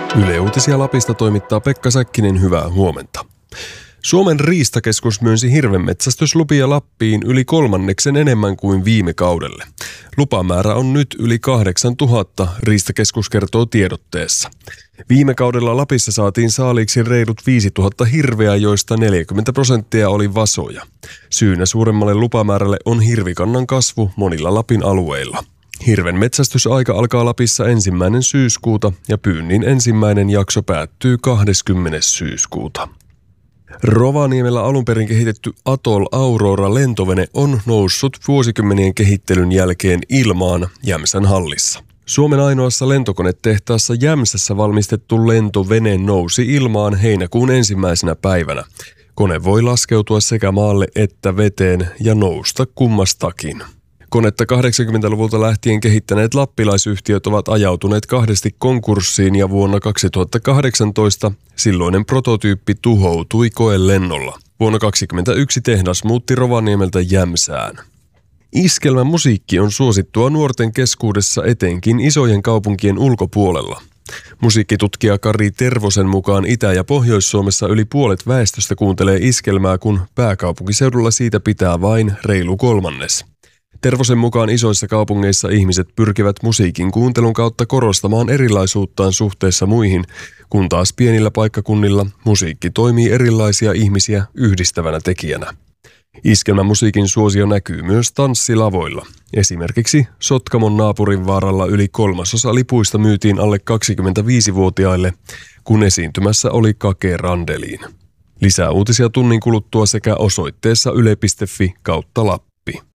Yle Uutisia Lapista toimittaa Pekka Säkkinen, hyvää huomenta. Suomen riistakeskus myönsi hirvenmetsästyslupia Lappiin yli 1/3 enemmän kuin viime kaudelle. Lupamäärä on nyt yli 8000, Riistakeskus kertoo tiedotteessa. Viime kaudella Lapissa saatiin saaliiksi reilut 5000 hirveä, joista 40% oli vasoja. Syynä suuremmalle lupamäärälle on hirvikannan kasvu monilla Lapin alueilla. Hirven metsästysaika alkaa Lapissa 1. syyskuuta ja pyynnin ensimmäinen jakso päättyy 20. syyskuuta. Rovaniemellä alun perin kehitetty Atoll Aurora-lentovene on noussut vuosikymmenien kehittelyn jälkeen ilmaan Jämsän hallissa. Suomen ainoassa lentokonetehtaassa Jämsässä valmistettu lentovene nousi ilmaan heinäkuun 1. päivänä. Kone voi laskeutua sekä maalle että veteen ja nousta kummastakin. Konetta 80-luvulta lähtien kehittäneet lappilaisyhtiöt ovat ajautuneet kahdesti konkurssiin ja vuonna 2018 silloinen prototyyppi tuhoutui koelennolla. Vuonna 2021 tehdas muutti Rovaniemeltä Jämsään. Iskelmän musiikki on suosittua nuorten keskuudessa etenkin isojen kaupunkien ulkopuolella. Musiikkitutkija Kari Tervosen mukaan Itä- ja Pohjois-Suomessa yli puolet väestöstä kuuntelee iskelmää, kun pääkaupunkiseudulla siitä pitää vain reilu 1/3. Tervosen mukaan isoissa kaupungeissa ihmiset pyrkivät musiikin kuuntelun kautta korostamaan erilaisuuttaan suhteessa muihin, kun taas pienillä paikkakunnilla musiikki toimii erilaisia ihmisiä yhdistävänä tekijänä. Iskelmämusiikin suosio näkyy myös tanssilavoilla. Esimerkiksi Sotkamon Naapurinvaaralla yli 1/3 lipuista myytiin alle 25-vuotiaille, kun esiintymässä oli Kake Randeliin. Lisää uutisia tunnin kuluttua sekä osoitteessa yle.fi/Lappi.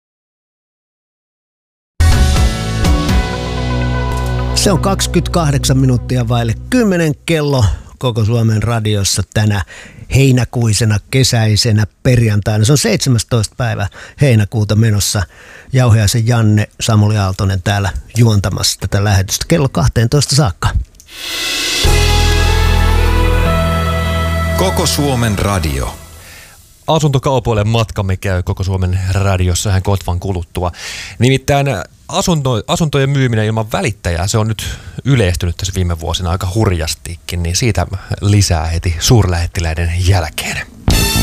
Se on 28 minuuttia vaille 10 kello koko Suomen radiossa tänä heinäkuisena kesäisenä perjantaina. Se on 17. päivä heinäkuuta menossa. Jauhiaisen Janne, Samuli Aaltonen täällä juontamassa tätä lähetystä kello 12 saakka. Koko Suomen radio. Asuntokaupoille matkamme käy Koko Suomen radiossa ihan kotvan kuluttua. Nimittäin asuntojen myyminen ilman välittäjää, se on nyt yleistynyt tässä viime vuosina aika hurjastikin, niin siitä lisää heti suurlähettiläiden jälkeen.